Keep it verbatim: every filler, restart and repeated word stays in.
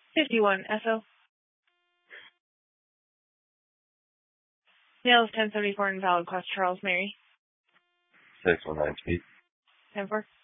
fifty-one S O. Nails ten seventy-four invalid class Charles Mary. six one nine T. ten four.